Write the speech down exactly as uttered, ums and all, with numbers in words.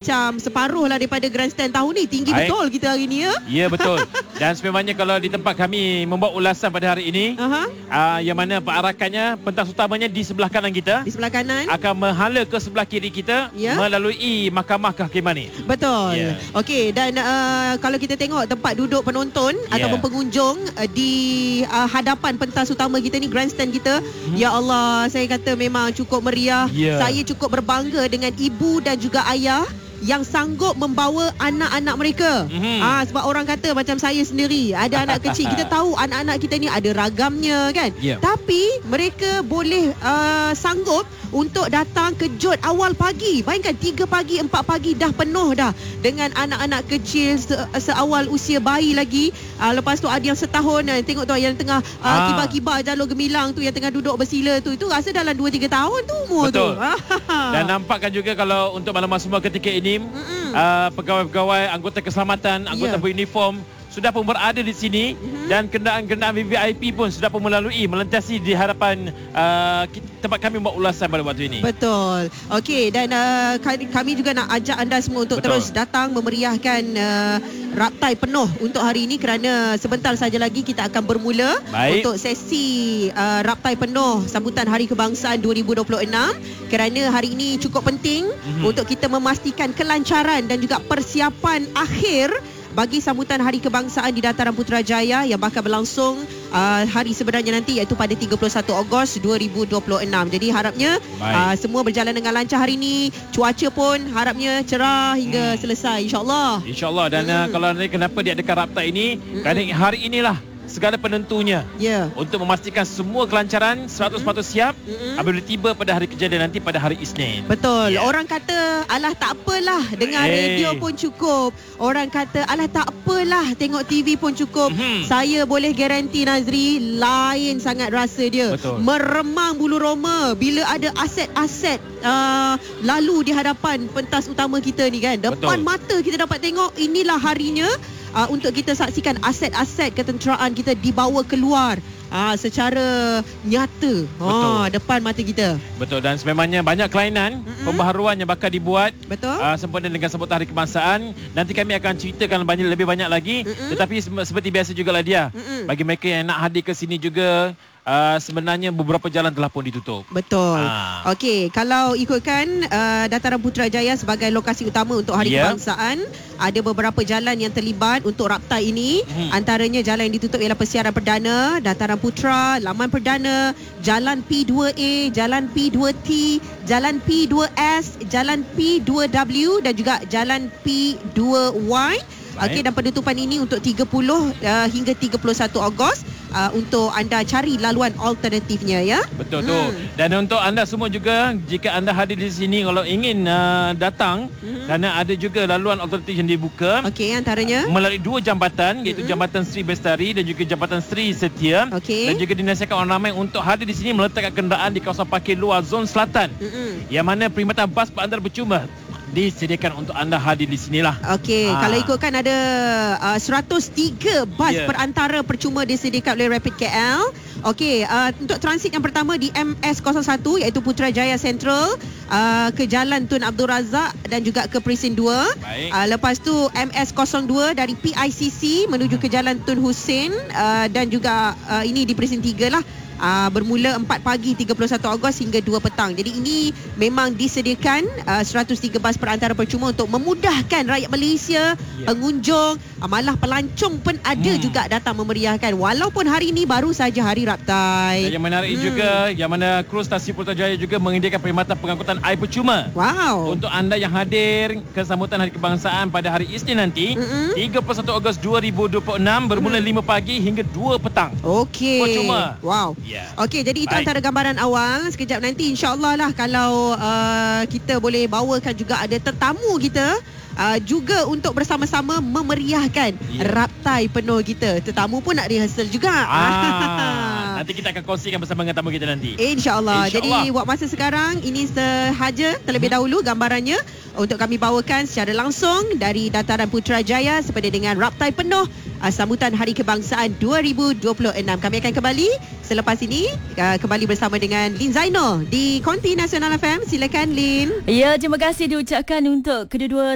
macam separuh lah daripada grandstand tahun ni. Tinggi Baik. betul kita hari ni ya. Ya, betul. Dan sebenarnya kalau di tempat kami membuat ulasan pada hari ini, Aha. uh, yang mana perarakannya, pentas utamanya di sebelah kanan kita, Di sebelah kanan. akan menghala ke sebelah kiri kita, Ya. melalui Mahkamah Kehakiman ni. Betul. Ya. Okey, dan uh, kalau kita tengok tempat duduk penonton Ya. ataupun pengunjung uh, di uh, hadapan pentas utama kita ni, grandstand kita, Hmm. ya Allah, saya kata memang cukup meriah. Ya. Saya cukup berbangga dengan ibu dan juga ayah yang sanggup membawa anak-anak mereka. Mhm. Ah, sebab orang kata macam saya sendiri, ada anak kecil, kita tahu anak-anak kita ni ada ragamnya kan. Ya. Tapi mereka boleh uh, sanggup untuk datang kejut awal pagi. Bayangkan tiga pagi, empat pagi dah penuh dah dengan anak-anak kecil se- seawal usia bayi lagi. Uh, lepas tu ada yang setahun, uh, tengok tu yang tengah uh, Ah. kibar-kibar jalur gemilang tu, yang tengah duduk bersila tu. Itu rasa dalam dua tiga tahun tu umur Betul. tu. Dan nampakkan juga kalau untuk maklumat semua ketika ini, uh, pegawai-pegawai, anggota keselamatan, anggota Ya. beruniform sudah pun berada di sini, Mhm. dan kenderaan-kenderaan V V I P pun sudah pun melalui, melintasi di hadapan uh, tempat kami buat ulasan pada waktu ini. Betul. Okey, dan uh, kami, kami juga nak ajak anda semua untuk Betul. terus datang memeriahkan uh, raptai penuh untuk hari ini, kerana sebentar saja lagi kita akan bermula Baik. untuk sesi uh, raptai penuh sambutan Hari Kebangsaan dua ribu dua puluh enam, kerana hari ini cukup penting Mhm. untuk kita memastikan kelancaran dan juga persiapan akhir bagi sambutan Hari Kebangsaan di Dataran Putrajaya yang bakal berlangsung uh, hari sebenarnya nanti, iaitu pada tiga puluh satu Ogos dua ribu dua puluh enam. Jadi harapnya uh, semua berjalan dengan lancar hari ini. Cuaca pun harapnya cerah hingga hmm. selesai, insyaAllah. InsyaAllah. Dan Hmm. uh, kalau nanti kenapa diadakan raptai ini, Hmm. kerana hari inilah segala penentunya Ya. untuk memastikan semua kelancaran seratus peratus siap Mm-mm. apabila tiba pada hari kejadian nanti pada hari Isnin. Betul. Ya. Orang kata, alah tak apalah, dengar Hey. radio pun cukup. Orang kata, alah tak apalah, tengok T V pun cukup. Mhm. Saya boleh garanti, Nazri, lain sangat rasa dia. Betul. Meremang bulu roma bila ada aset-aset uh, lalu di hadapan pentas utama kita ni kan. Depan Betul. mata kita dapat tengok, inilah harinya uh, untuk kita saksikan aset-aset ketenteraan kita dibawa keluar uh, secara nyata. Betul. Ha, depan mata kita. Betul. Dan sememangnya banyak kelainan, Mm-mm. pembaharuan yang bakal dibuat Betul? uh, sempena dengan sambutan Hari Kebangsaan. Nanti kami akan ceritakan banyak lebih banyak lagi. Mm-mm. Tetapi se- seperti biasa jugalah dia. Mm-mm. Bagi mereka yang nak hadir ke sini juga, uh, sebenarnya beberapa jalan telah pun ditutup. Betul. Ah. Okey, kalau ikutkan uh, Dataran Putrajaya sebagai lokasi utama untuk Hari Ya. Kebangsaan, ada beberapa jalan yang terlibat untuk raptai ini. Hmm. Antaranya jalan yang ditutup ialah Persiaran Perdana, Dataran Putra, Laman Perdana, Jalan P dua A, Jalan P dua T, Jalan P dua S, Jalan P dua W dan juga Jalan P dua Y. Okey, dan penutupan ini untuk tiga puluh uh, hingga tiga puluh satu Ogos uh, untuk anda cari laluan alternatifnya ya. Betul Hmm. tu. Dan untuk anda semua juga, jika anda hadir di sini, kalau ingin uh, datang, Mhm. kerana ada juga laluan alternatif yang dibuka Okey, antaranya melalui dua jambatan, iaitu Mhm. Jambatan Sri Bestari dan juga Jambatan Sri Setia. Okey. Dan juga dinasihatkan orang ramai untuk hadir di sini meletakkan kenderaan di kawasan parkir luar zon selatan, Mm-mm. yang mana perkhidmatan bas berantara percuma disediakan untuk anda hadir di sinilah. Okey, Ah. kalau ikutkan ada uh, seratus tiga bas Ya. perantara percuma disediakan oleh Rapid K L. Okey, uh, untuk transit yang pertama di M S kosong satu, iaitu Putrajaya Central, uh, ke Jalan Tun Abdul Razak dan juga ke Presin dua. Baik. Uh, lepas tu M S kosong dua dari P I C C menuju ke Jalan Tun Hussein, uh, dan juga uh, ini di Presin tiga lah. Uh, bermula empat pagi tiga puluh satu Ogos hingga dua petang. Jadi ini memang disediakan uh, seratus tiga bas perantara percuma untuk memudahkan rakyat Malaysia, Ya. pengunjung, uh, malah pelancong pun ada Hmm. juga datang memeriahkan. Walaupun hari ini baru saja hari raptai. Dan yang menarik Hmm. juga, yang mana kru stasi Putrajaya juga menyediakan perkhidmatan pengangkutan air percuma. Wow. Untuk anda yang hadir ke sambutan Hari Kebangsaan pada hari Isnin nanti, Mm-mm. tiga puluh satu Ogos dua ribu dua puluh enam, bermula lima pagi hingga dua petang. Okey. Percuma. Wow. Ya. Okey, jadi itu Baik. antara gambaran awal. Sekejap nanti insya-Allah lah kalau uh, kita boleh bawakan juga ada tetamu kita uh, juga untuk bersama-sama memeriahkan Ya. raptai penuh kita. Tetamu pun nak rehearsal juga. Ah, nanti kita akan kongsikan bersama dengan tamu kita nanti. InsyaAllah. InsyaAllah. Jadi buat masa sekarang, ini sahaja terlebih dahulu gambarannya untuk kami bawakan secara langsung dari Dataran Putrajaya seperti dengan raptai penuh uh, sambutan Hari Kebangsaan dua ribu dua puluh enam. Kami akan kembali selepas ini uh, kembali bersama dengan Lin Zainal di Konti Nasional F M. Silakan Lin. Ya, terima kasih diucapkan untuk kedua-dua